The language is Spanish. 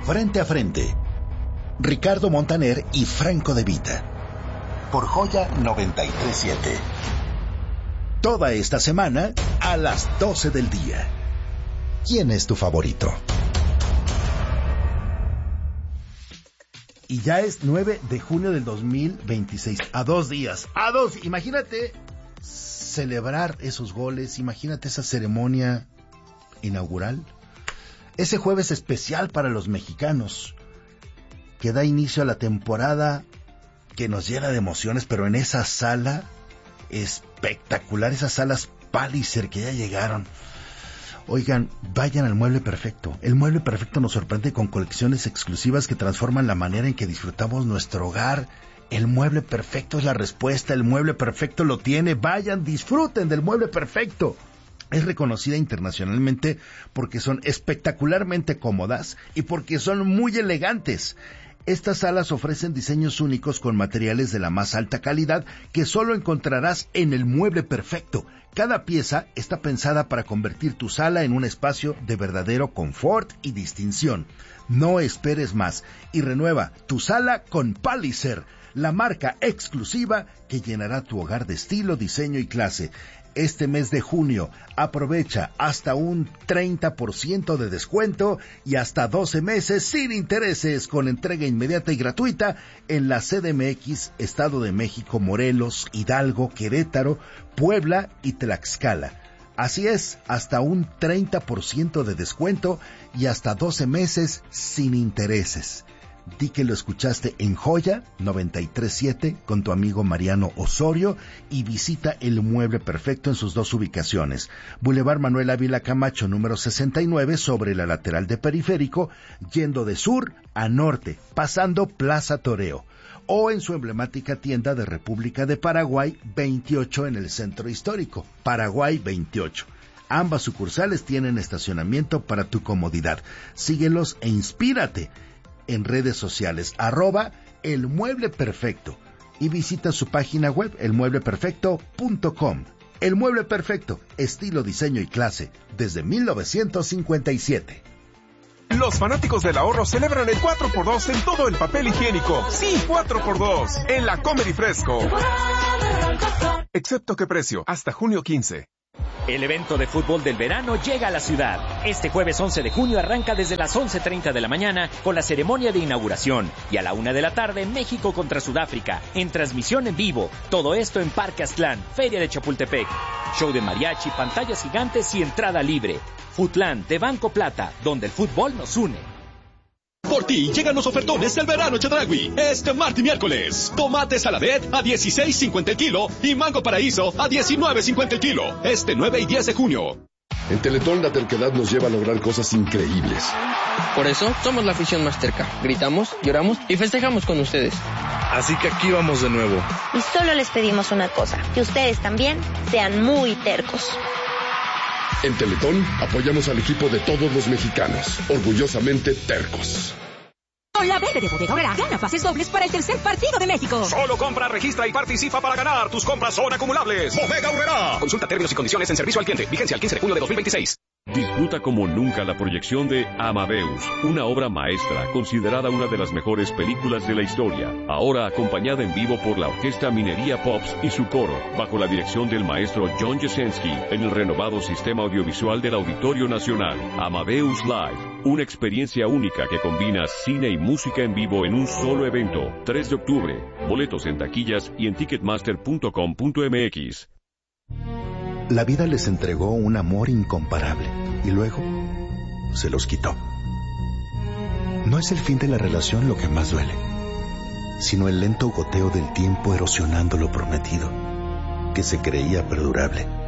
Frente a Frente. Ricardo Montaner y Franco De Vita. Por Joya 93.7. Toda esta semana a las 12 del día. ¿Quién es tu favorito? Y ya es 9 de junio del 2026. A 2 días. A 2. Imagínate celebrar esos goles. Imagínate esa ceremonia inaugural. Ese jueves especial para los mexicanos, que da inicio a la temporada que nos llena de emociones, pero en esa sala espectacular, esas salas Palliser que ya llegaron. Oigan, vayan al Mueble Perfecto. El Mueble Perfecto nos sorprende con colecciones exclusivas que transforman la manera en que disfrutamos nuestro hogar. El Mueble Perfecto es la respuesta, el Mueble Perfecto lo tiene. Vayan, disfruten del Mueble Perfecto. Es reconocida internacionalmente porque son espectacularmente cómodas y porque son muy elegantes. Estas salas ofrecen diseños únicos con materiales de la más alta calidad que solo encontrarás en el Mueble Perfecto. Cada pieza está pensada para convertir tu sala en un espacio de verdadero confort y distinción. No esperes más y renueva tu sala con Palliser, la marca exclusiva que llenará tu hogar de estilo, diseño y clase. Este mes de junio aprovecha hasta un 30% de descuento y hasta 12 meses sin intereses con entrega inmediata y gratuita en la CDMX, Estado de México, Morelos, Hidalgo, Querétaro, Puebla y Tlaxcala. Así es, hasta un 30% de descuento y hasta 12 meses sin intereses. Di que lo escuchaste en Joya 93.7 con tu amigo Mariano Osorio y visita el Mueble Perfecto en sus dos ubicaciones. Boulevard Manuel Ávila Camacho, número 69, sobre la lateral de Periférico, yendo de sur a norte, pasando Plaza Toreo. O en su emblemática tienda de República de Paraguay 28 en el centro histórico, Paraguay 28. Ambas sucursales tienen estacionamiento para tu comodidad. Síguelos e inspírate en redes sociales, @El Mueble Perfecto, y visita su página web, elmuebleperfecto.com. El Mueble Perfecto, estilo, diseño y clase, desde 1957. Los fanáticos del ahorro celebran el 4x2 en todo el papel higiénico. Sí, 4x2 en la Comer y Fresco. Excepto qué precio, hasta junio 15. El evento de fútbol del verano llega a la ciudad. Este jueves 11 de junio arranca desde las 11:30 de la mañana con la ceremonia de inauguración. Y a la 1 de la tarde, México contra Sudáfrica, en transmisión en vivo. Todo esto en Parque Aztlán, Feria de Chapultepec. Show de mariachi, pantallas gigantes y entrada libre. Futlán de Banco Plata, donde el fútbol nos une. Por ti llegan los ofertones del verano Chedraui. Este martes y miércoles. Tomate saladet a 16.50 el kilo y mango paraíso a 19.50 el kilo. Este 9 y 10 de junio. En Teletón la terquedad nos lleva a lograr cosas increíbles. Por eso somos la afición más terca. Gritamos, lloramos y festejamos con ustedes. Así que aquí vamos de nuevo. Y solo les pedimos una cosa, que ustedes también sean muy tercos. En Teletón apoyamos al equipo de todos los mexicanos, orgullosamente tercos. Con la Verde de Bodega Aurrerá, gana fases dobles para el tercer partido de México. Solo compra, registra y participa para ganar. Tus compras son acumulables. Bodega Aurrerá. Consulta términos y condiciones en servicio al cliente. Vigencia al 15 de junio de 2026. Disfruta como nunca la proyección de Amadeus, una obra maestra considerada una de las mejores películas de la historia. Ahora acompañada en vivo por la Orquesta Minería Pops y su coro, bajo la dirección del maestro John Jasenski, en el renovado sistema audiovisual del Auditorio Nacional. Amadeus Live, una experiencia única que combina cine y música en vivo en un solo evento. 3 de octubre. Boletos en taquillas y en ticketmaster.com.mx. La vida les entregó un amor incomparable y luego se los quitó. No es el fin de la relación lo que más duele, sino el lento goteo del tiempo erosionando lo prometido, que se creía perdurable.